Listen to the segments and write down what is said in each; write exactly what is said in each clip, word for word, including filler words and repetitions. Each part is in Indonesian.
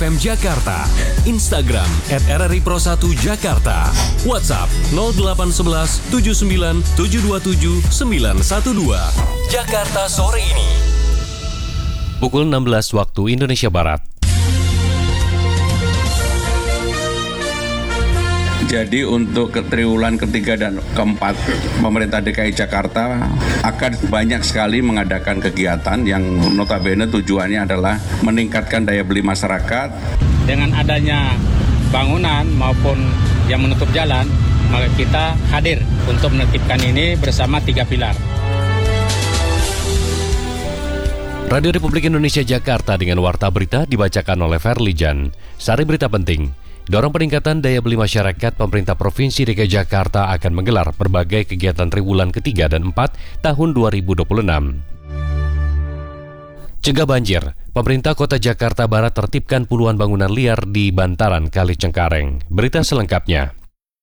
F M Jakarta, Instagram at R R I Pro satu Jakarta, WhatsApp nol delapan satu satu tujuh sembilan tujuh dua tujuh sembilan satu dua. Jakarta sore ini. Pukul enam belas waktu Indonesia Barat. Jadi untuk ke triwulan ketiga dan keempat, pemerintah D K I Jakarta akan banyak sekali mengadakan kegiatan yang notabene tujuannya adalah meningkatkan daya beli masyarakat. Dengan adanya bangunan maupun yang menutup jalan, maka kita hadir untuk menertibkan ini bersama tiga pilar. Radio Republik Indonesia Jakarta dengan Warta Berita dibacakan oleh Verlijan. Sari berita penting. Dorong peningkatan daya beli masyarakat, pemerintah Provinsi D K I Jakarta akan menggelar berbagai kegiatan triwulan ketiga dan empat tahun dua ribu dua puluh enam. Cegah banjir, pemerintah Kota Jakarta Barat tertibkan puluhan bangunan liar di bantaran Kali Cengkareng. Berita selengkapnya.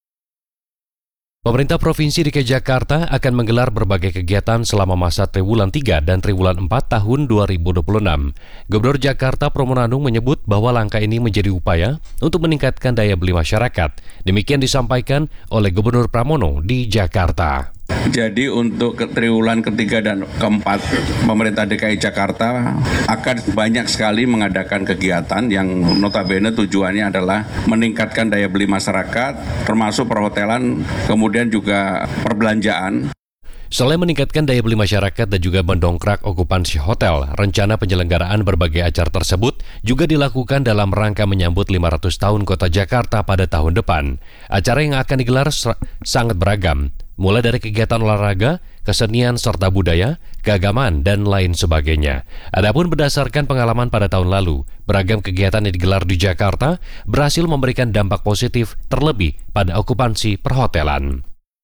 Pemerintah Provinsi D K I Jakarta akan menggelar berbagai kegiatan selama masa triwulan tiga dan triwulan empat tahun dua ribu dua puluh enam. Gubernur Jakarta Pramono menyebut bahwa langkah ini menjadi upaya untuk meningkatkan daya beli masyarakat. Demikian disampaikan oleh Gubernur Pramono di Jakarta. Jadi untuk ke triwulan ketiga dan keempat, pemerintah D K I Jakarta akan banyak sekali mengadakan kegiatan yang notabene tujuannya adalah meningkatkan daya beli masyarakat, termasuk perhotelan, kemudian juga perbelanjaan. Selain meningkatkan daya beli masyarakat dan juga mendongkrak okupansi hotel, rencana penyelenggaraan berbagai acara tersebut juga dilakukan dalam rangka menyambut lima ratus tahun Kota Jakarta pada tahun depan. Acara yang akan digelar sangat beragam, mulai dari kegiatan olahraga, kesenian serta budaya, keagamaan, dan lain sebagainya. Adapun berdasarkan pengalaman pada tahun lalu, beragam kegiatan yang digelar di Jakarta berhasil memberikan dampak positif terlebih pada okupansi perhotelan.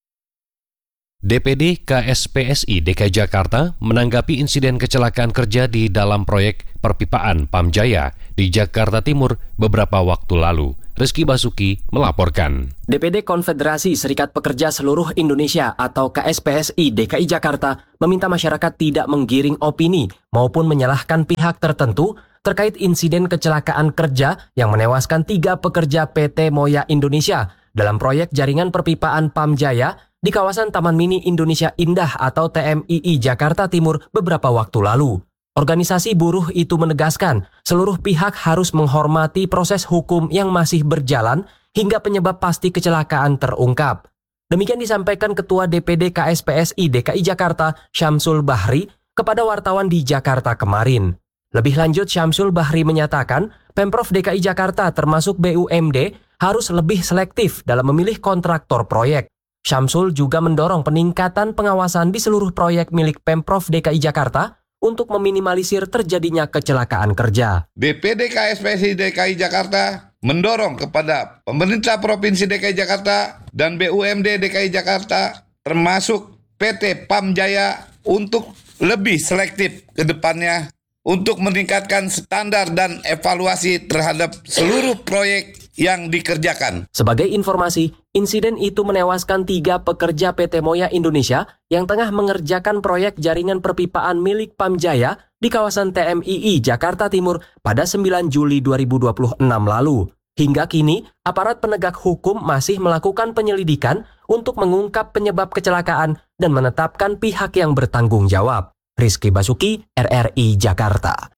D P D K S P S I D K I Jakarta menanggapi insiden kecelakaan kerja di dalam proyek perpipaan Pamjaya di Jakarta Timur beberapa waktu lalu. Rizky Basuki melaporkan. D P D Konfederasi Serikat Pekerja Seluruh Indonesia atau K S P S I D K I Jakarta meminta masyarakat tidak menggiring opini maupun menyalahkan pihak tertentu terkait insiden kecelakaan kerja yang menewaskan tiga pekerja P T Moya Indonesia dalam proyek jaringan perpipaan Pamjaya di kawasan Taman Mini Indonesia Indah atau T M I I Jakarta Timur beberapa waktu lalu. Organisasi buruh itu menegaskan seluruh pihak harus menghormati proses hukum yang masih berjalan hingga penyebab pasti kecelakaan terungkap. Demikian disampaikan Ketua D P D K S P S I D K I Jakarta Syamsul Bahri kepada wartawan di Jakarta kemarin. Lebih lanjut, Syamsul Bahri menyatakan Pemprov D K I Jakarta termasuk B U M D harus lebih selektif dalam memilih kontraktor proyek. Syamsul juga mendorong peningkatan pengawasan di seluruh proyek milik Pemprov D K I Jakarta untuk meminimalisir terjadinya kecelakaan kerja. D P D K S P S I D K I Jakarta mendorong kepada pemerintah Provinsi D K I Jakarta dan B U M D D K I Jakarta termasuk P T Pamjaya untuk lebih selektif ke depannya untuk meningkatkan standar dan evaluasi terhadap seluruh proyek yang dikerjakan. Sebagai informasi, insiden itu menewaskan tiga pekerja P T Moya Indonesia yang tengah mengerjakan proyek jaringan perpipaan milik Pamjaya di kawasan T M I I Jakarta Timur pada sembilan Juli dua ribu dua puluh enam lalu. Hingga kini, aparat penegak hukum masih melakukan penyelidikan untuk mengungkap penyebab kecelakaan dan menetapkan pihak yang bertanggung jawab. Rizky Basuki, R R I Jakarta.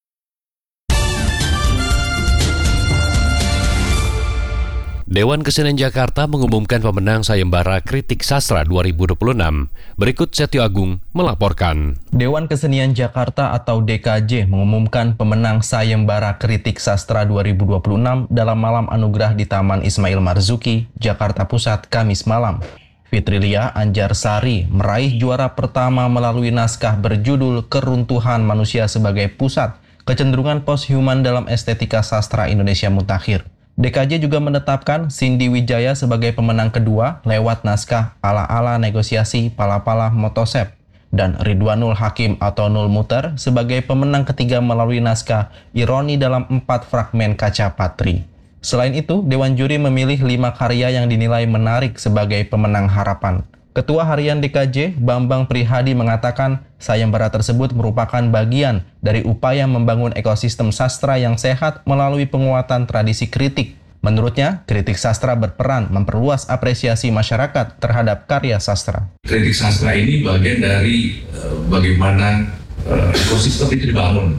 Dewan Kesenian Jakarta mengumumkan pemenang Sayembara Kritik Sastra dua ribu dua puluh enam. Berikut Setio Agung melaporkan. Dewan Kesenian Jakarta atau D K J mengumumkan pemenang Sayembara Kritik Sastra dua ribu dua puluh enam dalam malam anugerah di Taman Ismail Marzuki, Jakarta Pusat, Kamis malam. Fitrilia Anjarsari meraih juara pertama melalui naskah berjudul Keruntuhan Manusia sebagai Pusat, kecenderungan posthuman dalam estetika sastra Indonesia mutakhir. D K J juga menetapkan Cindy Wijaya sebagai pemenang kedua lewat naskah Ala-ala Negosiasi Pala-Pala Motosep dan Ridwanul Hakim atau Nul Muter sebagai pemenang ketiga melalui naskah Ironi dalam empat fragmen Kaca Patri. Selain itu, Dewan Juri memilih lima karya yang dinilai menarik sebagai pemenang harapan. Ketua Harian D K J, Bambang Prihadi mengatakan sayembara tersebut merupakan bagian dari upaya membangun ekosistem sastra yang sehat melalui penguatan tradisi kritik. Menurutnya, kritik sastra berperan memperluas apresiasi masyarakat terhadap karya sastra. Kritik sastra ini bagian dari uh, bagaimana uh, ekosistem itu dibangun.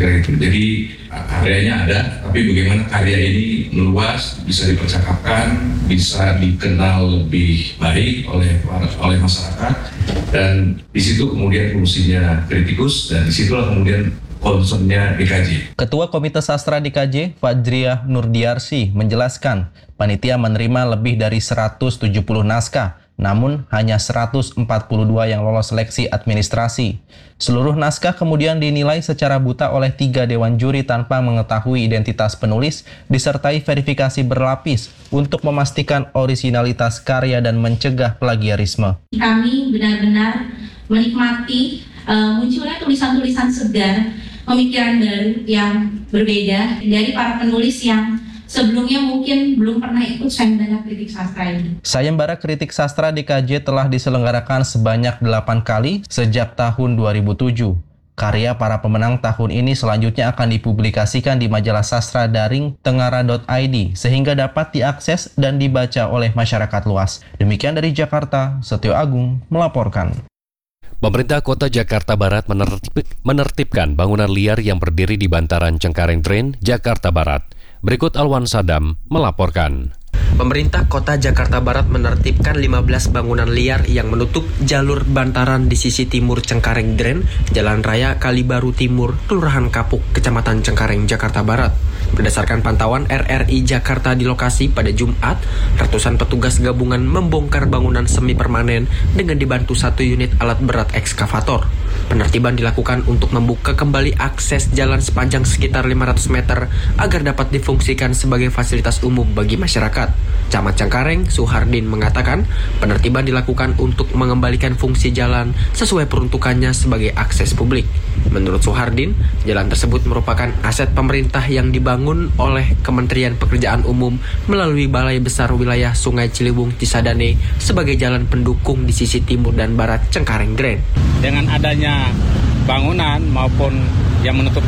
Jadi karyanya ada, tapi bagaimana karya ini meluas, bisa dipercakapkan, bisa dikenal lebih baik oleh oleh masyarakat, dan di situ kemudian fungsinya kritikus, dan disitulah kemudian concernnya D K J. Ketua Komite Sastra D K J, Fajriah Nurdiarsi, menjelaskan panitia menerima lebih dari seratus tujuh puluh naskah, namun hanya seratus empat puluh dua yang lolos seleksi administrasi. Seluruh naskah kemudian dinilai secara buta oleh tiga dewan juri tanpa mengetahui identitas penulis, disertai verifikasi berlapis untuk memastikan orisinalitas karya dan mencegah plagiarisme. Kami benar-benar menikmati uh, munculnya tulisan-tulisan segar, pemikiran baru yang berbeda dari para penulis yang sebelumnya mungkin belum pernah ikut sayembara kritik sastra ini. Sayembara kritik sastra D K J telah diselenggarakan sebanyak delapan kali sejak tahun dua ribu tujuh. Karya para pemenang tahun ini selanjutnya akan dipublikasikan di majalah sastra daring tengara dot i d sehingga dapat diakses dan dibaca oleh masyarakat luas. Demikian dari Jakarta, Setio Agung melaporkan. Pemerintah Kota Jakarta Barat menertib, menertibkan bangunan liar yang berdiri di bantaran Cengkareng Drain, Jakarta Barat. Berikut Alwan Sadam melaporkan. Pemerintah Kota Jakarta Barat menertibkan lima belas bangunan liar yang menutup jalur bantaran di sisi timur Cengkareng Drain, Jalan Raya Kalibaru Timur, Kelurahan Kapuk, Kecamatan Cengkareng, Jakarta Barat. Berdasarkan pantauan R R I Jakarta di lokasi pada Jumat, ratusan petugas gabungan membongkar bangunan semi permanen dengan dibantu satu unit alat berat ekskavator. Penertiban dilakukan untuk membuka kembali akses jalan sepanjang sekitar lima ratus meter agar dapat difungsikan sebagai fasilitas umum bagi masyarakat. Camat Cengkareng, Suhardin, mengatakan penertiban dilakukan untuk mengembalikan fungsi jalan sesuai peruntukannya sebagai akses publik. Menurut Suhardin, jalan tersebut merupakan aset pemerintah yang dibangun oleh Kementerian Pekerjaan Umum melalui Balai Besar Wilayah Sungai Ciliwung Cisadane sebagai jalan pendukung di sisi timur dan barat Cengkareng Drain. Dengan adanya bangunan maupun yang menutup